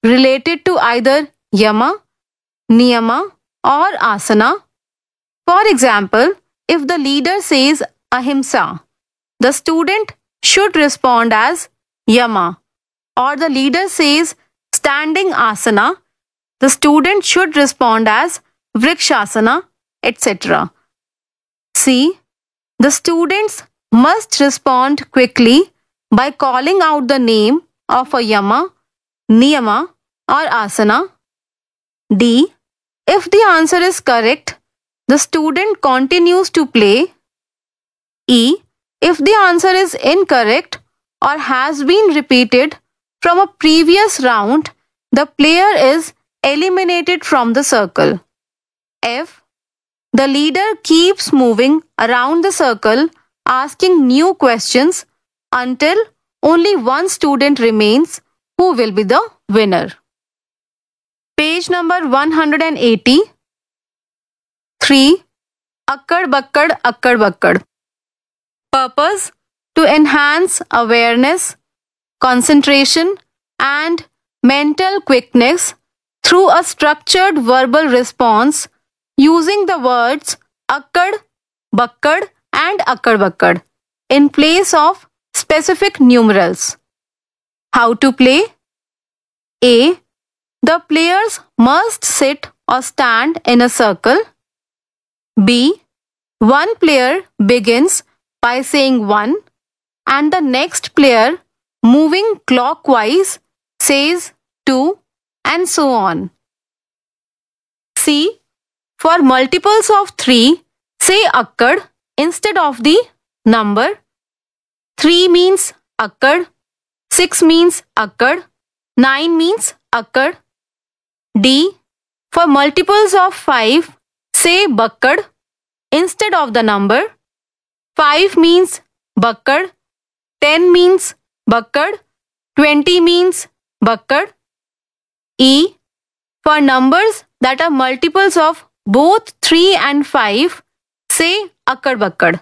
related to either yama, niyama or asana. For example, if the leader says ahimsa, the student should respond as yama, or the leader says standing asana, the student should respond as vrikshasana, etc. C. The students must respond quickly by calling out the name of a yama, niyama or asana. D. If the answer is correct, the student continues to play. E. If the answer is incorrect or has been repeated from a previous round, the player is eliminated from the circle. F. The leader keeps moving around the circle asking new questions until only one student remains who will be the winner. Page number 180. 3. Akkad bakkad. Purpose: to enhance awareness, concentration and mental quickness through a structured verbal response using the words akkad, bakkad and akkad bakkad in place of specific numerals. How to play? A. The players must sit or stand in a circle. B. One player begins by saying 1 and the next player moving clockwise says 2 and so on. C. For multiples of 3, say akkad instead of the number. 3 means akkad, 6 means akkad, 9 means akkad. D. For multiples of 5, say bakkad instead of the number. 5 means bakkad, 10 means bakkad, 20 means bakkad. E. For numbers that are multiples of both 3 and 5, say akkad bakkad.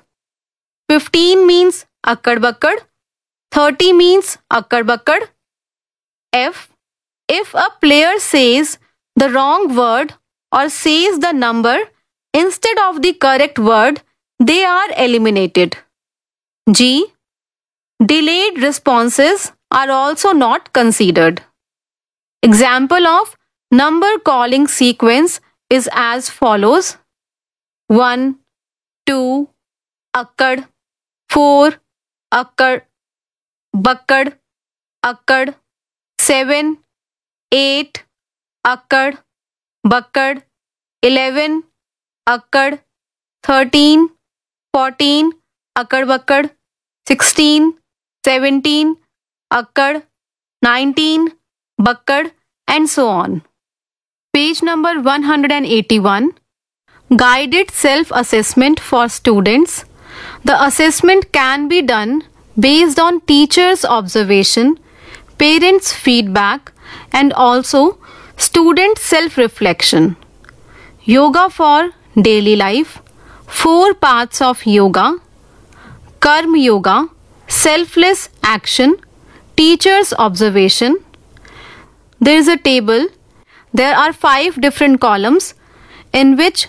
15 means akkad bakkad, 30 means akkad bakkad. F. If a player says the wrong word or says the number instead of the correct word, they are eliminated. G. Delayed responses are also not considered. Example of number calling sequence is as follows: 1, 2, akkad, 4, akkad, bakkad, akkad, 7, 8, akkad, bakkad, 11, akkad, 13, 14, akkad bakkad, 16, 17, akkad, 19, bakkad and so on. Page number 181. Guided self-assessment for students. The assessment can be done based on teachers' observation, parents' feedback and also student self-reflection. Yoga for daily life. 4 parts of yoga. Karma yoga, selfless action, teacher's observation. There is a table. There are 5 different columns in which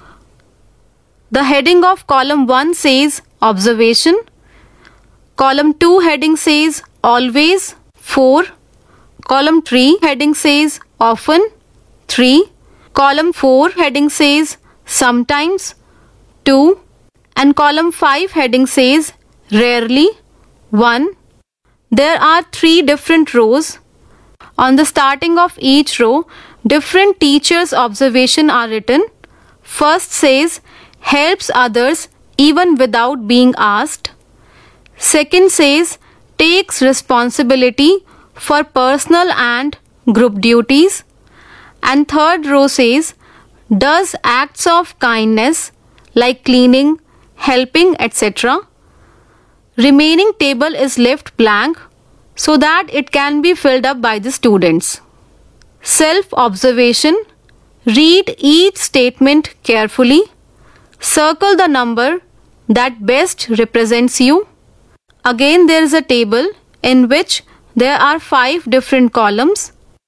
the heading of column 1 says observation, column 2 heading says always 4, column 3 heading says often 3, column 4 heading says sometimes 2 and column 5 heading says rarely 1. There are 3 different rows. On the starting of each row, different teachers' observation are written. First says helps others even without being asked. Second says takes responsibility for personal and group duties. And third row says does acts of kindness like cleaning, helping, etc. Remaining table is left blank so that it can be filled up by the students. Self-observation. Read each statement carefully. Circle the number that best represents you. Again, there is a table in which there are 5 different columns.